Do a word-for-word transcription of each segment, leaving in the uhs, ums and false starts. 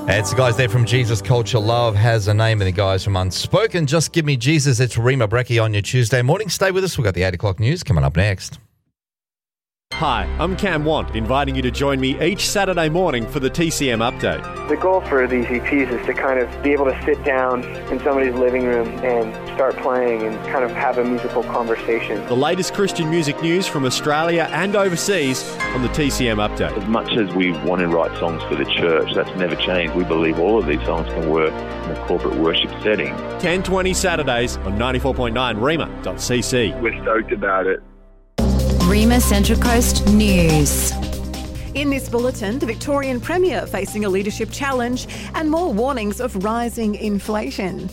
It's the guys there from Jesus Culture. Love has a name, and the guys from Unspoken. Just give me Jesus. It's Rima Brecky on your Tuesday morning. Stay with us. We've got the eight o'clock news coming up next. Hi, I'm Cam Want, inviting you to join me each Saturday morning for the T C M Update. The goal for these E Ps is to kind of be able to sit down in somebody's living room and start playing and kind of have a musical conversation. The latest Christian music news from Australia and overseas on the T C M Update. As much as we want to write songs for the church, that's never changed. We believe all of these songs can work in a corporate worship setting. ten twenty Saturdays on ninety-four point nine rima dot c c. We're stoked about it. Rima Central Coast News. In this bulletin, the Victorian Premier facing a leadership challenge and more warnings of rising inflation.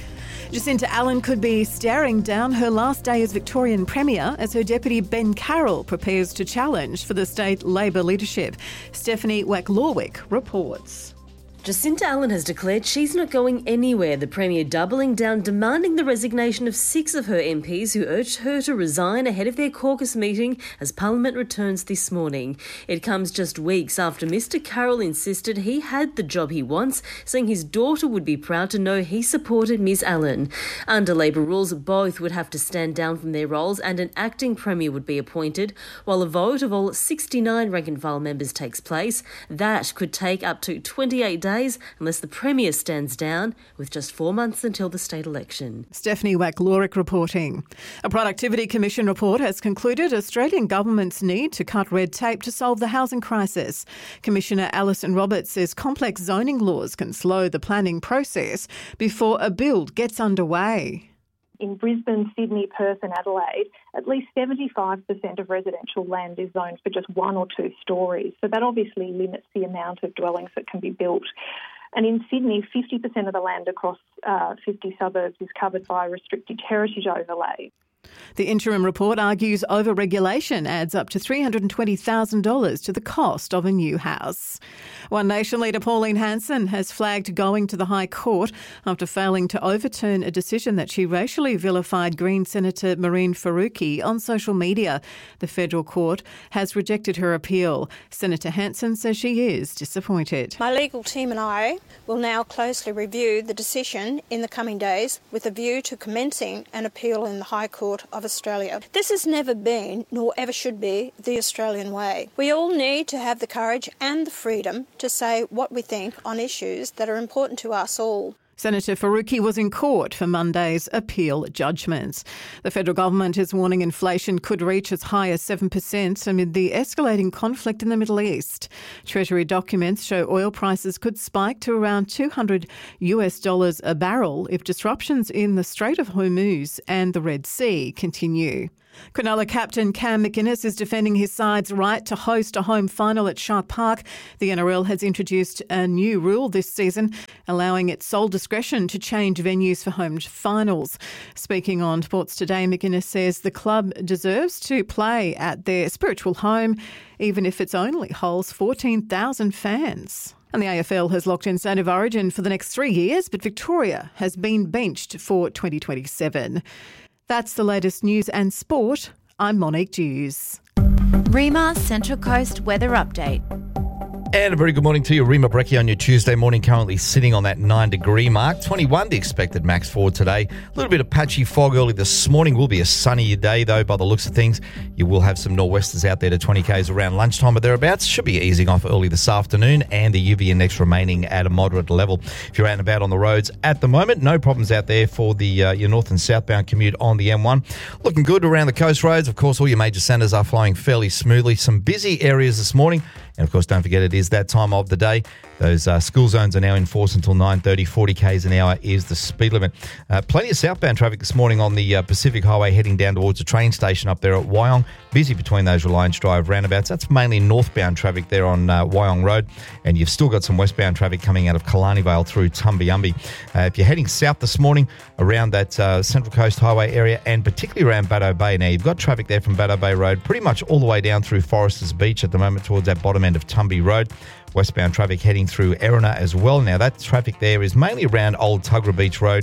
Jacinta Allen could be staring down her last day as Victorian Premier as her deputy Ben Carroll prepares to challenge for the state Labor leadership. Stephanie Wack-Lorwick reports. Jacinta Allen has declared she's not going anywhere, the Premier doubling down, demanding the resignation of six of her M Ps who urged her to resign ahead of their caucus meeting as Parliament returns this morning. It comes just weeks after Mr Carroll insisted he had the job he wants, saying his daughter would be proud to know he supported Ms Allen. Under Labor rules, both would have to stand down from their roles and an acting Premier would be appointed, while a vote of all sixty-nine rank-and-file members takes place. That could take up to twenty-eight days unless the Premier stands down, with just four months until the state election. Stephanie Wack-Lorwick reporting. A Productivity Commission report has concluded Australian governments need to cut red tape to solve the housing crisis. Commissioner Alison Roberts says complex zoning laws can slow the planning process before a build gets underway. In Brisbane, Sydney, Perth and Adelaide, at least seventy-five percent of residential land is zoned for just one or two stories. So that obviously limits the amount of dwellings that can be built. And in Sydney, fifty percent of the land across uh, fifty suburbs is covered by a restricted heritage overlay. The interim report argues over-regulation adds up to three hundred twenty thousand dollars to the cost of a new house. One Nation leader Pauline Hanson has flagged going to the High Court after failing to overturn a decision that she racially vilified Green Senator Mehreen Faruqi on social media. The federal court has rejected her appeal. Senator Hanson says she is disappointed. My legal team and I will now closely review the decision in the coming days with a view to commencing an appeal in the High Court of Australia. This has never been, nor ever should be, the Australian way. We all need to have the courage and the freedom to say what we think on issues that are important to us all. Senator Faruqi was in court for Monday's appeal judgments. The federal government is warning inflation could reach as high as seven percent amid the escalating conflict in the Middle East. Treasury documents show oil prices could spike to around two hundred US dollars a barrel if disruptions in the Strait of Hormuz and the Red Sea continue. Cronulla captain Cam McInnes is defending his side's right to host a home final at Shark Park. The N R L has introduced a new rule this season, allowing its sole discretion to change venues for home finals. Speaking on Sports Today, McInnes says the club deserves to play at their spiritual home, even if it only holds fourteen thousand fans. And the A F L has locked in State of Origin for the next three years, but Victoria has been benched for twenty twenty-seven. That's the latest news and sport. I'm Monique Dews. Rima Central Coast Weather Update. And a very good morning to you. Rima Brecky on your Tuesday morning, currently sitting on that nine degree mark. twenty-one the expected max for today. A little bit of patchy fog early this morning. Will be a sunny day though by the looks of things. You will have some nor'westers out there to twenty kays around lunchtime or thereabouts. Should be easing off early this afternoon, and the U V index remaining at a moderate level. If you're out and about on the roads at the moment, no problems out there for the uh, your north and southbound commute on the M one. Looking good around the coast roads. Of course, all your major centres are flowing fairly smoothly. Some busy areas this morning. And, of course, don't forget it is that time of the day. Those uh, school zones are now in force until nine thirty. forty kays an hour is the speed limit. Uh, plenty of southbound traffic this morning on the uh, Pacific Highway heading down towards the train station up there at Wyong. Busy between those Reliance Drive roundabouts. That's mainly northbound traffic there on uh, Wyong Road. And you've still got some westbound traffic coming out of Killarney Vale through Tumbiumbi. Uh, if you're heading south this morning around that uh, Central Coast Highway area and particularly around Baddo Bay, now you've got traffic there from Baddo Bay Road pretty much all the way down through Foresters Beach at the moment towards that bottom end of Tumby Road. Westbound traffic heading through Erina as well. Now, that traffic there is mainly around Old Tuggerah Beach Road.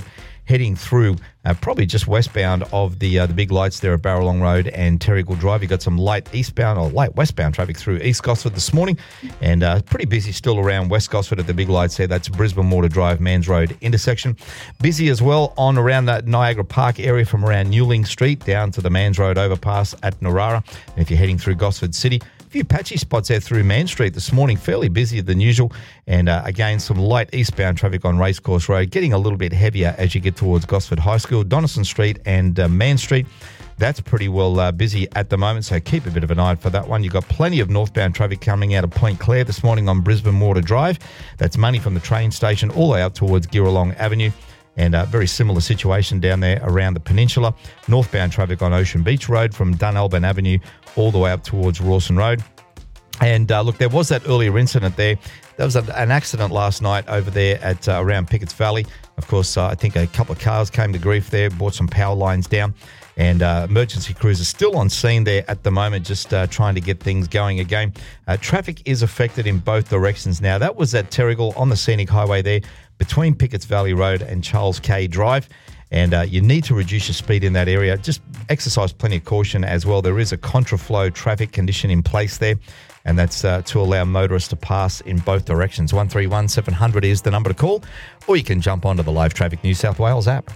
heading through uh, probably just westbound of the uh, the big lights there at Barralong Road and Terrigal Drive. You've got some light eastbound or light westbound traffic through East Gosford this morning, and uh, pretty busy still around West Gosford at the big lights there. That's Brisbane Water Drive, Mans Road intersection. Busy as well on around that Niagara Park area from around Newling Street down to the Mans Road overpass at Narara. And if you're heading through Gosford City, a few patchy spots there through Man Street this morning, fairly busier than usual. And uh, again, some light eastbound traffic on Racecourse Road, getting a little bit heavier as you get towards Gosford High School, Donaldson Street and uh, Man Street. That's pretty well uh, busy at the moment, so keep a bit of an eye out for that one. You've got plenty of northbound traffic coming out of Point Clare this morning on Brisbane Water Drive. That's money from the train station all the way up towards Girralong Avenue. And a very similar situation down there around the peninsula. Northbound traffic on Ocean Beach Road from Dunalban Avenue all the way up towards Rawson Road. And uh, look, there was that earlier incident there. There was a, an accident last night over there at uh, around Pickett's Valley. Of course, uh, I think a couple of cars came to grief there, brought some power lines down. And uh, emergency crews are still on scene there at the moment, just uh, trying to get things going again. Uh, traffic is affected in both directions now. That was at Terrigal on the Scenic Highway there between Pickett's Valley Road and Charles K Drive. And uh, you need to reduce your speed in that area. Just exercise plenty of caution as well. There is a contraflow traffic condition in place there, and that's uh, to allow motorists to pass in both directions. one three one seven hundred is the number to call, or you can jump onto the Live Traffic New South Wales app.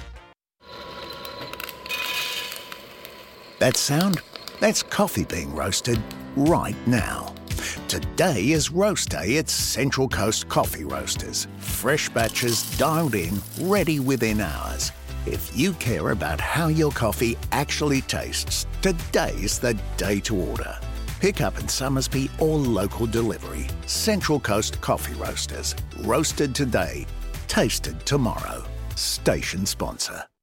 That sound? That's coffee being roasted right now. Today is Roast Day at Central Coast Coffee Roasters. Fresh batches dialed in, ready within hours. If you care about how your coffee actually tastes, today's the day to order. Pick up in Summersby or local delivery. Central Coast Coffee Roasters. Roasted today, tasted tomorrow. Station sponsor.